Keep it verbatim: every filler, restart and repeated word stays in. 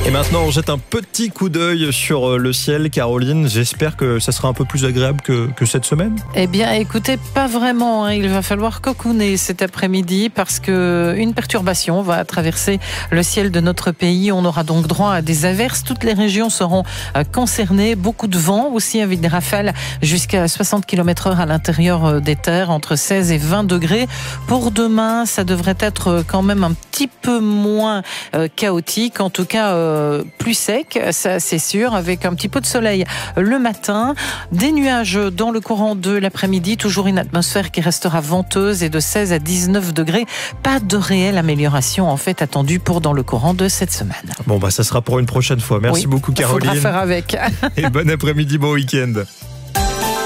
Et maintenant, on jette un petit coup d'œil sur le ciel. Caroline, j'espère que ça sera un peu plus agréable que, que cette semaine. Eh bien, écoutez, pas vraiment. Hein. Il va falloir cocooner cet après-midi parce que une perturbation va traverser le ciel de notre pays. On aura donc droit à des averses. Toutes les régions seront concernées. Beaucoup de vent aussi, avec des rafales jusqu'à soixante kilomètres heure à l'intérieur des terres, entre seize et vingt degrés. Pour demain, ça devrait être quand même un petit peu moins chaotique. En tout cas, euh, plus sec, ça c'est sûr, avec un petit peu de soleil le matin, des nuages dans le courant de l'après-midi, toujours une atmosphère qui restera venteuse et de seize à dix-neuf degrés. Pas de réelle amélioration en fait attendue pour dans le courant de cette semaine. Bon bah ça sera pour une prochaine fois. Merci oui, beaucoup Caroline. Il faudra faire avec. Et bon après-midi, bon week-end.